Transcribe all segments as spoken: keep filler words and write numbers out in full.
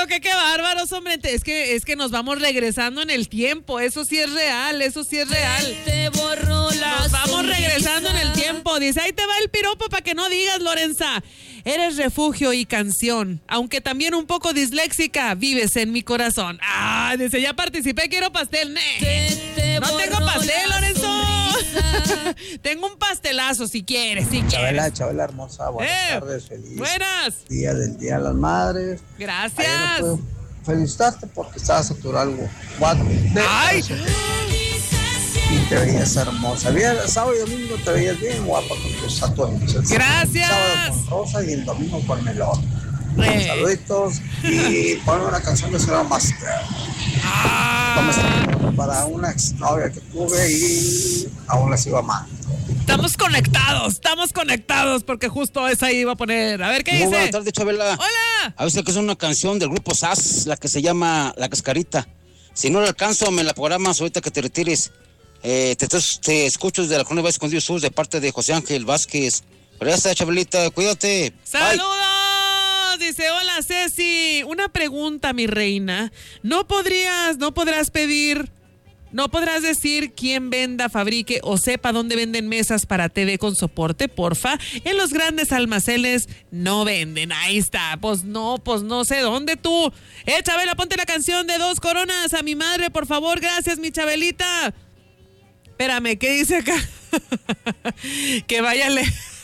digo que qué bárbaros, hombre. Es que, es que nos vamos regresando en el tiempo. Eso sí es real, eso sí es real. Te borró la Nos vamos sonrisa. regresando en el tiempo. Dice, ahí te va el piropo para que no digas, Lorenza. Eres refugio y canción. Aunque también un poco disléxica, vives en mi corazón. Ah, dice, ya participé, quiero pastel. ¡Nee! Te, te No tengo borró pastel, la Lorenzo. sonrisa. Tengo un pastelazo si quieres, si quieres. Chabela, Chabela hermosa, buenas Eh, tardes, feliz Buenas. día del Día de las Madres. Gracias. Ayer no puedo felicitarte porque estabas a tu algo cuatro. Ay. Y te veías hermosa. Bien, el sábado y domingo te veías bien guapa con tus tatuajes. El Gracias. sábado con rosa y el domingo con melón. Eh. Saluditos y ponme una canción que se llama Master. Ah, Para una exnovia que tuve y aún la sigo amando. estamos conectados, estamos conectados porque justo esa iba a poner. A ver qué Muy dice. buenas tardes, Chabela. Hola. A veces que es una canción del grupo S A S, la que se llama La Cascarita. Si no la alcanzo, me la programas ahorita que te retires. Eh, te, te escucho desde la Colonia Valle Escondido Sur de parte de José Ángel Vázquez. Pero ya está, Chabelita, cuídate. ¡Saludos! Dice, hola Ceci. Una pregunta, mi reina. ¿No podrías, no podrás pedir, no podrás decir quién venda, fabrique o sepa dónde venden mesas para T V con soporte, porfa? En los grandes almacenes no venden. Ahí está. Pues no, pues no sé dónde tú. Eh, Chabela, ponte la canción de Dos Coronas a mi madre, por favor. Gracias, mi Chabelita. Espérame, ¿qué dice acá? Que váyale.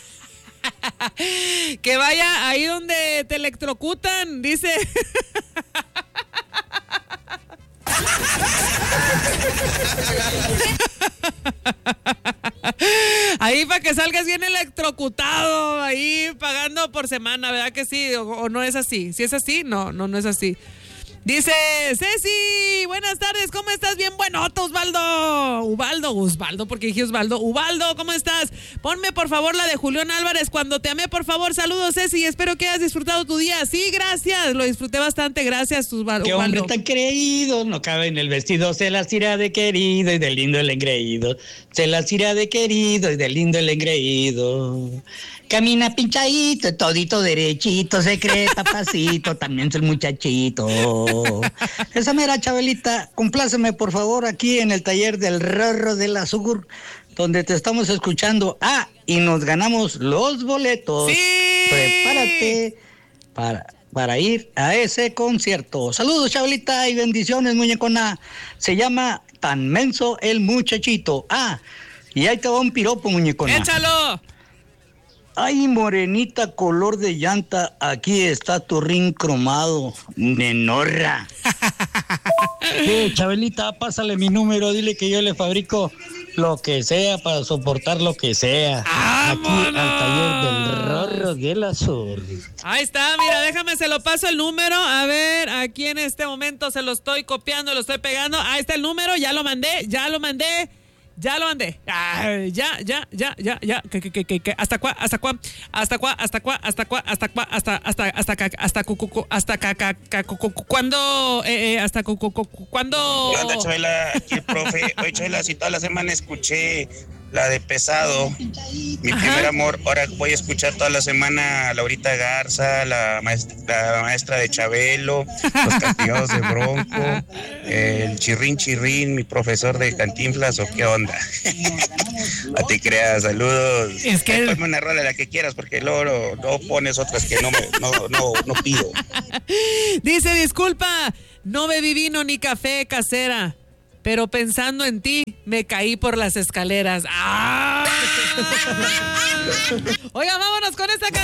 Que vaya ahí donde te electrocutan, dice. Ahí para que salgas bien electrocutado, ahí pagando por semana, ¿verdad que sí? O, o no es así. Si es así, no, no, no es así. Dice, Ceci, buenas tardes, ¿cómo estás? Bien buenoto, Osvaldo. Ubaldo, Osvaldo, porque dije Osvaldo. Ubaldo, ¿cómo estás? Ponme, por favor, la de Julián Álvarez, Cuando te amé, por favor. Saludos, Ceci, espero que hayas disfrutado tu día. Sí, gracias, lo disfruté bastante, gracias, Ubaldo. Qué hombre tan creído, no cabe en el vestido, se las tira de querido y de lindo el engreído. Se las tira de querido y de lindo el engreído. Camina pinchadito, todito derechito, se cree papacito, también soy muchachito. Esa mera, Chabelita, compláceme por favor aquí en el taller del Rorro del Azur, donde te estamos escuchando. Ah, y nos ganamos los boletos. ¡Sí! Prepárate para, para ir a ese concierto. Saludos, Chabelita, y bendiciones, muñecona. Se llama Tan Menso el Muchachito. Ah, y ahí te va un piropo, muñecona. ¡Échalo! Ay, morenita color de llanta, aquí está tu ring cromado, nenorra. Sí, Chabelita, pásale mi número, dile que yo le fabrico lo que sea para soportar lo que sea. ¡Vámonos! Aquí al taller del Rorro del Azur. Ahí está, mira, déjame, se lo paso el número. A ver, aquí en este momento se lo estoy copiando, lo estoy pegando. Ahí está el número, ya lo mandé, ya lo mandé. Ya lo mandé. Ay, ya, ya, ya, ya, ya. ¿Qué, qué, qué, qué, qué? ¿Hasta cuá? ¿Hasta cuá? ¿Hasta cuá? ¿Hasta cuá? ¿Hasta cuá? ¿Hasta cuá? ¿Hasta hasta hasta ca- hasta cu- cu- cu- hasta ca- ca- ca- cu- cu- cuándo eh, eh, hasta cu- cu- cu- cuándo? ¿Qué onda, Chabela? Aquí el profe. Oye, Chabela, si toda la semana escuché la de Pesado, mi Ajá. primer amor, ahora voy a escuchar toda la semana a Laurita Garza, la maestra, la maestra de Chabelo, los castigados de Bronco, el chirrín chirrín, mi profesor de Cantinflas, ¿o qué onda? No te creas, saludos. Es que- Ponme una rola, la que quieras, porque luego no, no pones otras que no, me, no, no, no pido. Dice, disculpa, no bebí vino ni café, casera, pero pensando en ti, me caí por las escaleras. ¡Ah! Oiga, vámonos con esta canción.